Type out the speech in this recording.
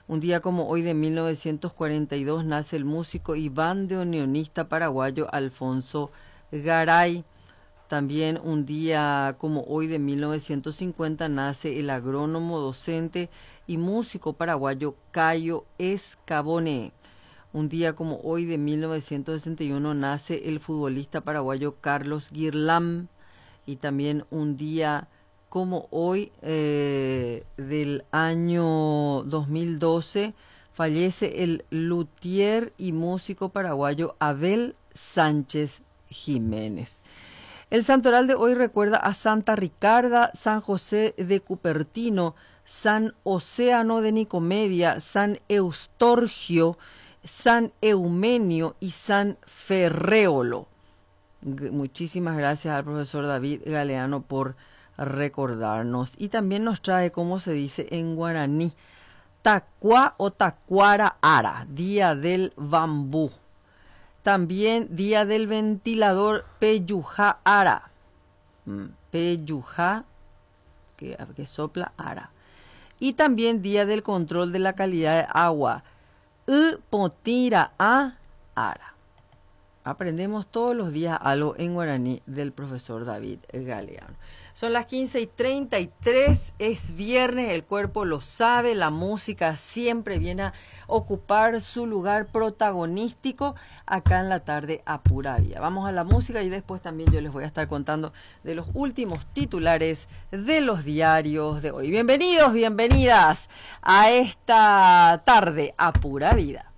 Un día como hoy de 1942 nace el músico y bandoneonista paraguayo Alfonso Garay. También un día como hoy de 1950 nace el agrónomo, docente y músico paraguayo Cayo Escabone. Un día como hoy de 1961 nace el futbolista paraguayo Carlos Guirlam. Y también un día como hoy del año 2012 fallece el luthier y músico paraguayo Abel Sánchez Jiménez. El santoral de hoy recuerda a Santa Ricarda, San José de Cupertino, San Océano de Nicomedia, San Eustorgio, San Eumenio y San Ferréolo. Muchísimas gracias al profesor David Galeano por recordarnos. Y también nos trae, como se dice en guaraní, Tacuá o Tacuara Ara, Día del Bambú. También Día del Ventilador Peyujá Ara. Peyujá, que sopla Ara. Y también Día del Control de la Calidad de Agua. Potira a Ara. Aprendemos todos los días algo en guaraní del profesor David Galeano. Son las 15:33, es viernes, el cuerpo lo sabe, la música siempre viene a ocupar su lugar protagonístico acá en la tarde a pura vida. Vamos a la música y después también yo les voy a estar contando de los últimos titulares de los diarios de hoy. Bienvenidos, bienvenidas a esta tarde a pura vida.